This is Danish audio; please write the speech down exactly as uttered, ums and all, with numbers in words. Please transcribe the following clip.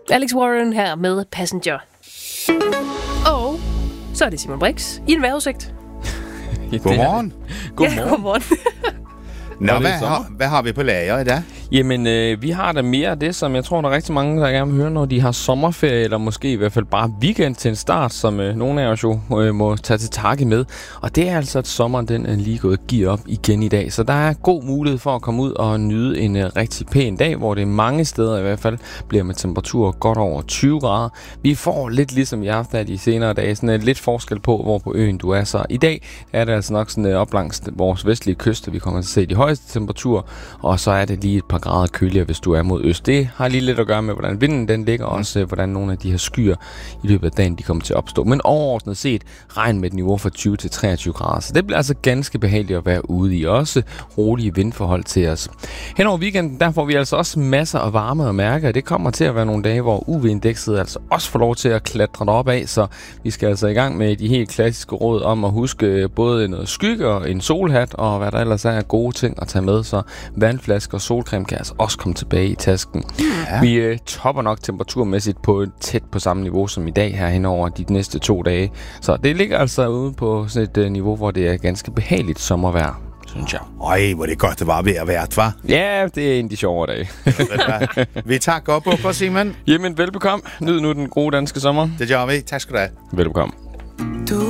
Alex Warren her med Passenger. Og så er det Simon Brix i en vejrudsigt. Godmorgen. Godmorgen. Ja, godmorgen. Nå, hvad har, hvad har vi på lager i dag? Jamen, øh, vi har da mere af det, som jeg tror, der er rigtig mange, der gerne vil høre, når de har sommerferie, eller måske i hvert fald bare weekend til en start, som øh, nogle af os jo øh, må tage til takke med. Og det er altså, at sommeren den er lige gået gear op igen i dag. Så der er god mulighed for at komme ud og nyde en øh, rigtig pæn dag, hvor det mange steder i hvert fald bliver med temperaturer godt over tyve grader. Vi får lidt ligesom vi har haft af de senere dage, sådan øh, lidt forskel på, hvor på øen du er. Så i dag er det altså nok sådan øh, op langs vores vestlige kyst, vi kommer til at se de højeste temperaturer, og så er det lige et par grader køligere, hvis du er mod øst. Det har lige lidt at gøre med, hvordan vinden den ligger, og også hvordan nogle af de her skyer i løbet af dagen, de kommer til at opstå. Men overordnet set, regn med et niveau fra tyve til treogtyve grader. Så det bliver altså ganske behageligt at være ude i. Også rolige vindforhold til os. Hen over weekenden, der får vi altså også masser af varme at mærke, og det kommer til at være nogle dage, hvor U V-indekset altså også får lov til at klatre derop af, så vi skal altså i gang med de helt klassiske råd om at huske både noget skygge og en solhat, og hvad der ellers er gode ting at tage med, så vandflasker og solcreme kan altså også komme tilbage i tasken. Ja. Vi øh, topper nok temperaturmæssigt på tæt på samme niveau som i dag her hen over de næste to dage. Så det ligger altså ude på sådan et øh, niveau, hvor det er ganske behageligt sommervejr, synes jeg. Øj, hvor det godt, det var ved at være, hva'? Ja, det er en af de sjovere dage. Vi tager godt på for Simon. Jamen, velbekomme. Nyd nu den gode danske sommer. Det gør vi. Tak skal du have. Velbekomme. Du